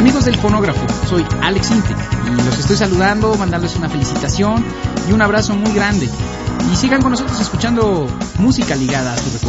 Amigos del fonógrafo, soy Alex Intec y los estoy saludando, mandándoles una felicitación y un abrazo muy grande. Y sigan con nosotros escuchando música ligada a su recuerdo.